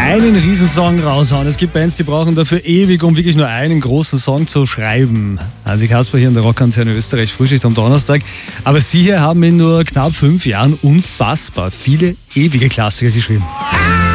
einen Riesensong raushauen. Es gibt Bands, die brauchen dafür ewig, um wirklich nur einen großen Song zu schreiben. Also die Kasper hier in der Rockantenne Österreich, Frühschicht am Donnerstag. Aber Sie hier haben in nur knapp 5 Jahren unfassbar viele ewige Klassiker geschrieben.